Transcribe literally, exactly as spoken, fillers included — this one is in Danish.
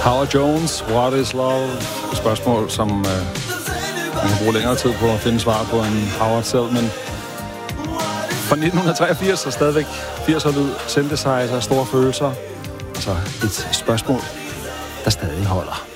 Howard Jones, What is Love? Et spørgsmål, som øh, man kan bruge længere tid på at finde svar på en Howard selv, men fra nitten treogfirs og stadigvæk firser-lyd, synthesizer, store følelser. Altså et spørgsmål, der stadig holder.